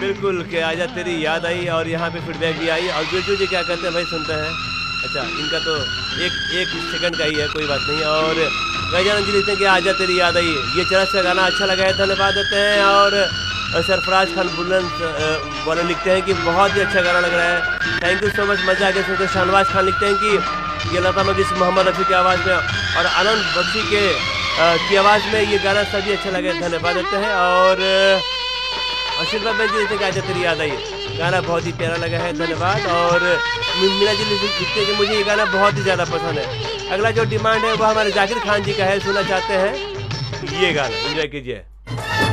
बिल्कुल कि आजा तेरी याद आई और यहाँ पे फीडबैक भी आई। और बिरजू जी क्या कहते हैं भाई, सुनते हैं। अच्छा, इनका तो एक सेकंड का ही है, कोई बात नहीं। और गजानंद जी लिखते हैं कि आजा तेरी याद आई, ये चरस का गाना अच्छा लगा है, धन्यवाद देते हैं। और सरफराज खान बुलंद वाले लिखते हैं कि बहुत ही अच्छा गाना लग रहा है, थैंक यू सो मच, मजा आ गया सुनकर। शाहनवाज खान लिखते हैं कि ये लता मंगेशकर मोहम्मद रफ़ी की आवाज़ में और आनंद बख्शी की आवाज़ में ये गाना सभी अच्छा लगे, धन्यवाद देते हैं। और आशीर्वाद जी लिखते हैं कि आजा तेरी याद आई, गाना बहुत ही प्यारा लगा है, धन्यवाद। और मीना जी लिखते हैं कि मुझे ये गाना बहुत ही ज़्यादा पसंद है। अगला जो डिमांड है वो हमारे जाकिर खान जी का है, सुनना चाहते हैं ये गाना, एंजॉय कीजिए।